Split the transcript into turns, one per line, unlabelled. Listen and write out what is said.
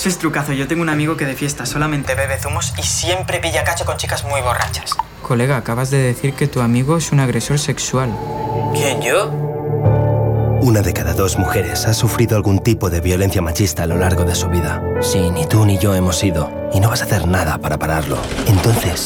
Eso es trucazo. Yo tengo un amigo que de fiesta solamente bebe zumos y siempre pilla cacho con chicas muy borrachas.
Colega, acabas de decir que tu amigo es un agresor sexual.
¿Quién, yo?
1 de cada 2 mujeres ha sufrido algún tipo de violencia machista a lo largo de su vida. Sí, ni tú ni yo hemos sido. Y no vas a hacer nada para pararlo. Entonces,